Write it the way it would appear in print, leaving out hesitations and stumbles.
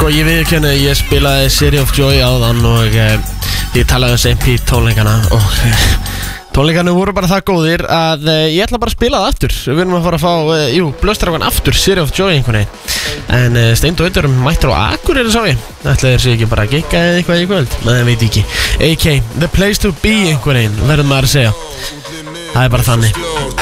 Sko ég viðurkenni, ég spilaði City of Joy áðan og ég talaði St. Pete tónleikana og tónleikarnir voru bara það góðir að ég ætla bara að spila það aftur. Við erum að fara að fá, Blöðstrákan aftur, City of Joy einhvern veginn. En Steind og Öddur mættur á Akureyri sá ég. Ætla þeir séu ekki bara að gigga eða eitthvað í kvöld? Nei, það veit ekki. AK, the place to be einhvern veginn, verður maður að segja. Það bara þannig.